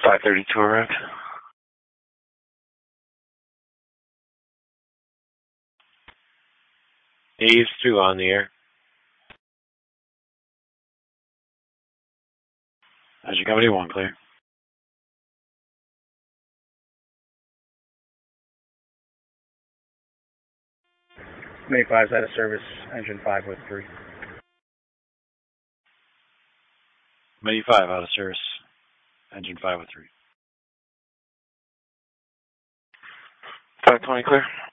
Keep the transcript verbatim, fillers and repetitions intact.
five thirty-two arrived. He's two on the air. As you company one, clear. May five's out of service, engine five with three. May five out of service, engine five with three. five twenty clear.